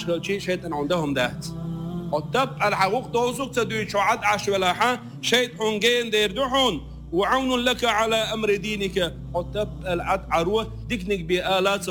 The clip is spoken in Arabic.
شغل شيء عندهم دات حتب الحقوق توزق تدوي شعاد عش ولاحة شيء حنجين ديردحون وعون لك على أمر دينك حتب العد عروة ديكنك بآلات